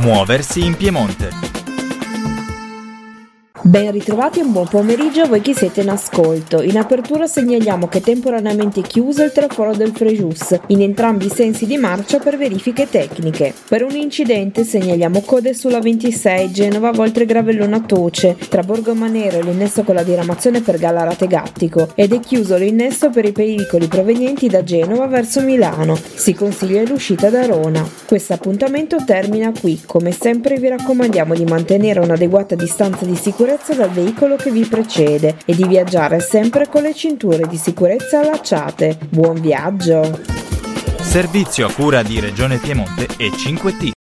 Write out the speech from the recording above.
Muoversi in Piemonte. Ben ritrovati e un buon pomeriggio a voi che siete in ascolto. In apertura segnaliamo che è temporaneamente chiuso il traforo del Frejus in entrambi i sensi di marcia per verifiche tecniche. Per un incidente segnaliamo code sulla 26 Genova Voltre Gravellona Toce tra Borgomanero e l'innesso con la diramazione per Gallarate Gattico ed è chiuso l'innesso per i veicoli provenienti da Genova verso Milano. Si consiglia l'uscita da Rona. Questo appuntamento termina qui. Come sempre vi raccomandiamo di mantenere un'adeguata distanza di sicurezza dal veicolo che vi precede e di viaggiare sempre con le cinture di sicurezza allacciate. Buon viaggio! Servizio a cura di Regione Piemonte e 5T.